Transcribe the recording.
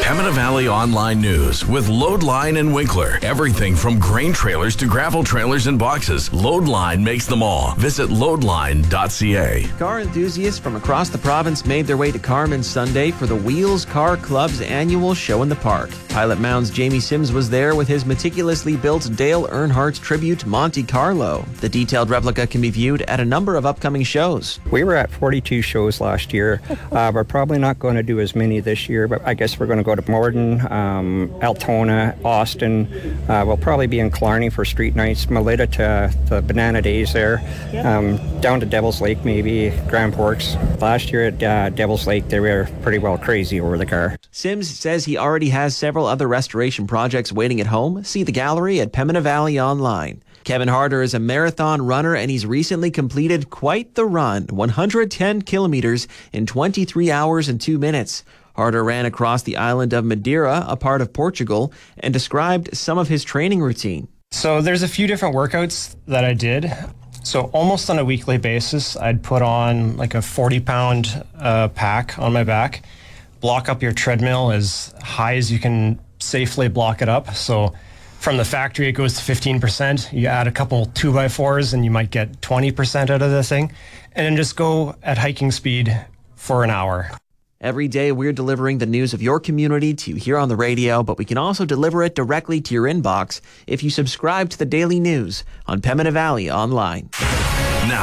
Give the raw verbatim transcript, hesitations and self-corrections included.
Pembina Valley Online News with Loadline and Winkler. Everything from grain trailers to gravel trailers and boxes. Loadline makes them all. Visit loadline dot c a. Car enthusiasts from across the province made their way to Carman Sunday for the Wheels Car Club's annual show in the park. Pilot Mound's Jamie Sims was there with his meticulously built Dale Earnhardt tribute Monte Carlo. The detailed replica can be viewed at a number of upcoming shows. We were at forty-two shows last year. Uh, we're probably not going to do as many this year, but I guess we're going to go to Morden, um, Altona, Austin. Uh, we'll probably be in Killarney for street nights, Melita to the Banana Days there, um, down to Devil's Lake maybe, Grand Forks. Last year at uh, Devil's Lake, they were pretty well crazy over the car. Sims says he already has several other restoration projects waiting at home. See the gallery at Pembina Valley Online. Kevin Harder is a marathon runner, and he's recently completed quite the run, one hundred ten kilometers in twenty-three hours and two minutes. Harder ran across the island of Madeira, a part of Portugal, and described some of his training routine. So there's a few different workouts that I did. So almost on a weekly basis, I'd put on like a forty pound uh, pack on my back, block up your treadmill as high as you can safely block it up. So from the factory, it goes to fifteen percent. You add a couple two by fours and you might get twenty percent out of the thing. And then just go at hiking speed for an hour. Every day, we're delivering the news of your community to you here on the radio, but we can also deliver it directly to your inbox if you subscribe to the Daily News on Pembina Valley Online.